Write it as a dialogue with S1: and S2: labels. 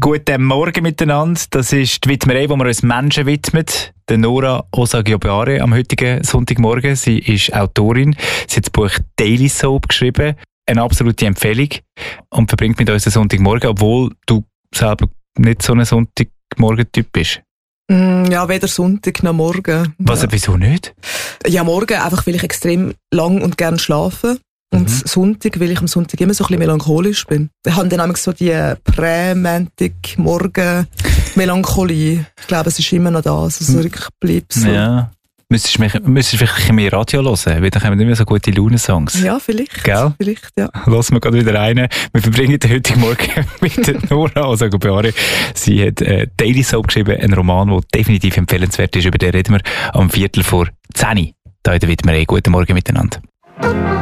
S1: Guten Morgen miteinander. Das ist die Widmerei, wo wir uns Menschen widmet. Der Nora Osagiobare am heutigen Sonntagmorgen. Sie ist Autorin. Sie hat das Buch Daily Soap geschrieben. Eine absolute Empfehlung. Und verbringt mit uns den Sonntagmorgen, obwohl du selber nicht so ein Sonntagmorgen-Typ bist.
S2: Ja, weder Sonntag noch Morgen.
S1: Was, wieso nicht?
S2: Ja, morgen einfach, weil ich extrem lang und gern schlafe. Und Sonntag, weil ich am Sonntag immer so ein bisschen melancholisch bin. Ich habe dann so die Prä-Montag-Morgen-Melancholie. Ich glaube, es ist immer noch da, also so bleibt so.
S1: Ja. Müsstest du vielleicht mehr Radio hören, weil dann kommen nicht mehr so gute Laune-Songs.
S2: Ja, vielleicht.
S1: Gell?
S2: Vielleicht, ja.
S1: Lassen wir gerade wieder rein. Wir verbringen den heutigen Morgen mit der Nora Osagiobare. Sie hat Daily Soap geschrieben, einen Roman, der definitiv empfehlenswert ist. Über den reden wir am 10:15. Da in der Widmerei. Guten Morgen miteinander.